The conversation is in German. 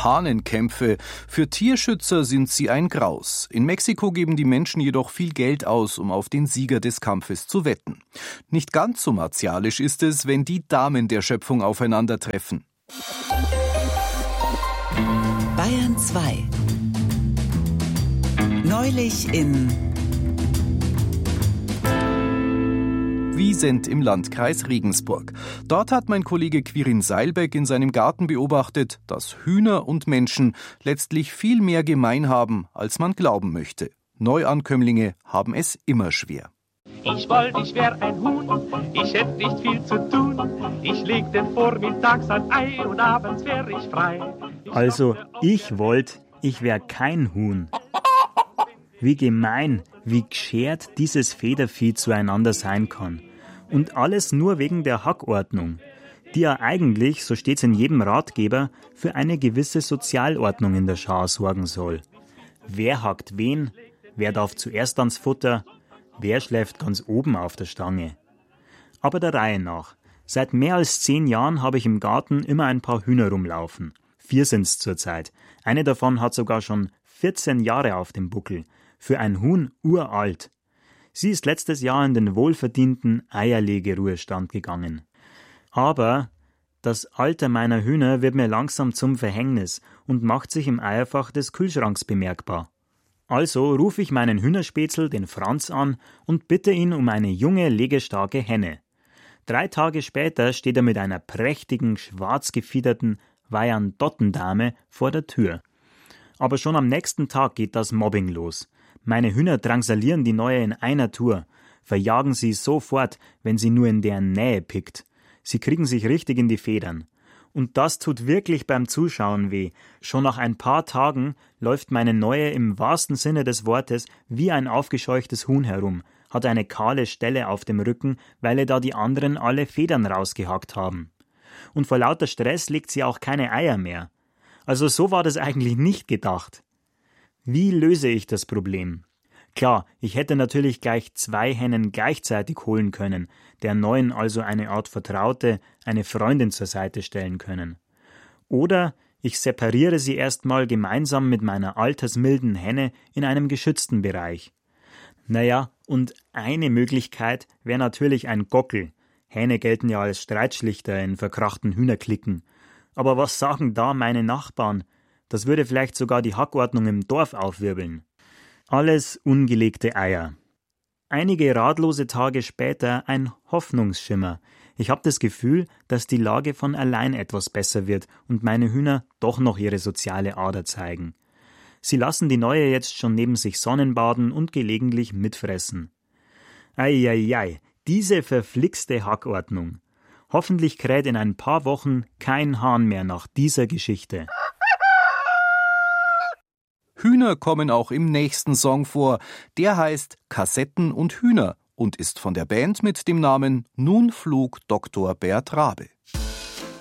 Hahnenkämpfe. Für Tierschützer sind sie ein Graus. In Mexiko geben die Menschen jedoch viel Geld aus, um auf den Sieger des Kampfes zu wetten. Nicht ganz so martialisch ist es, wenn die Damen der Schöpfung aufeinandertreffen. Bayern 2. Neulich in Wiesent im Landkreis Regensburg. Dort hat mein Kollege Quirin Seilbeck in seinem Garten beobachtet, dass Hühner und Menschen letztlich viel mehr gemein haben, als man glauben möchte. Neuankömmlinge haben es immer schwer. Ich wollte, ich wär ein Huhn, ich hätte nicht viel zu tun. Ich legte vormittags ein Ei und abends wär ich frei. Ich wollte, ich wär kein Huhn. Wie gemein, wie geschert dieses Federvieh zueinander sein kann. Und alles nur wegen der Hackordnung, die ja eigentlich, so steht's in jedem Ratgeber, für eine gewisse Sozialordnung in der Schar sorgen soll. Wer hackt wen? Wer darf zuerst ans Futter? Wer schläft ganz oben auf der Stange? Aber der Reihe nach. Seit mehr als 10 Jahren habe ich im Garten immer ein paar Hühner rumlaufen. 4 sind's zurzeit. Eine davon hat sogar schon 14 Jahre auf dem Buckel. Für ein Huhn uralt. Sie ist letztes Jahr in den wohlverdienten Eierlegeruhestand gegangen. Aber das Alter meiner Hühner wird mir langsam zum Verhängnis und macht sich im Eierfach des Kühlschranks bemerkbar. Also rufe ich meinen Hühnerspätzl, den Franz, an und bitte ihn um eine junge, legestarke Henne. 3 Tage später steht er mit einer prächtigen, schwarz gefiederten Wyandottendame vor der Tür. Aber schon am nächsten Tag geht das Mobbing los. Meine Hühner drangsalieren die Neue in einer Tour, verjagen sie sofort, wenn sie nur in deren Nähe pickt. Sie kriegen sich richtig in die Federn. Und das tut wirklich beim Zuschauen weh. Schon nach ein paar Tagen läuft meine Neue im wahrsten Sinne des Wortes wie ein aufgescheuchtes Huhn herum, hat eine kahle Stelle auf dem Rücken, weil ihr da die anderen alle Federn rausgehackt haben. Und vor lauter Stress legt sie auch keine Eier mehr. Also so war das eigentlich nicht gedacht. Wie löse ich das Problem? Klar, ich hätte natürlich gleich 2 Hennen gleichzeitig holen können, der Neuen also eine Art Vertraute, eine Freundin zur Seite stellen können. Oder ich separiere sie erstmal gemeinsam mit meiner altersmilden Henne in einem geschützten Bereich. Naja, und eine Möglichkeit wäre natürlich ein Gockel. Hähne gelten ja als Streitschlichter in verkrachten Hühnerklicken. Aber was sagen da meine Nachbarn? Das würde vielleicht sogar die Hackordnung im Dorf aufwirbeln. Alles ungelegte Eier. Einige ratlose Tage später ein Hoffnungsschimmer. Ich habe das Gefühl, dass die Lage von allein etwas besser wird und meine Hühner doch noch ihre soziale Ader zeigen. Sie lassen die Neue jetzt schon neben sich Sonnenbaden und gelegentlich mitfressen. Eieiei, diese verflixte Hackordnung. Hoffentlich kräht in ein paar Wochen kein Hahn mehr nach dieser Geschichte. Hühner kommen auch im nächsten Song vor. Der heißt Kassetten und Hühner und ist von der Band mit dem Namen Nun flog Dr. Bert Rabe.